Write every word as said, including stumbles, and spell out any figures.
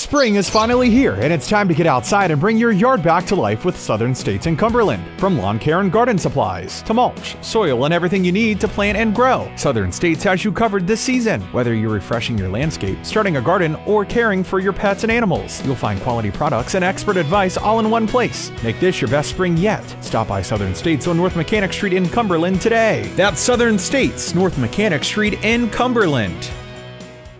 Spring is finally here, and it's time to get outside and bring your yard back to life with Southern States and Cumberland. From lawn care and garden supplies to mulch, soil, and everything you need to plant and grow, Southern States has you covered this season. Whether you're refreshing your landscape, starting a garden, or caring for your pets and animals, you'll find quality products and expert advice all in one place. Make this your best spring yet. Stop by Southern States on North Mechanic Street in Cumberland today. That's Southern States, North Mechanic Street in Cumberland.